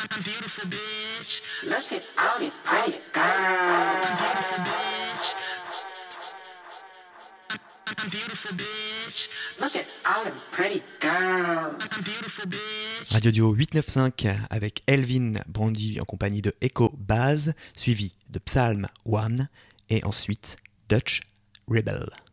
Beautiful bitch. Look at all these pretty girls. Beautiful bitch. Look at all them pretty girls. Beautiful bitch. Radio Duo 895 avec Elvin Brandy en compagnie de Echo Baz, suivi de Psalm One et ensuite Dutch Rebel.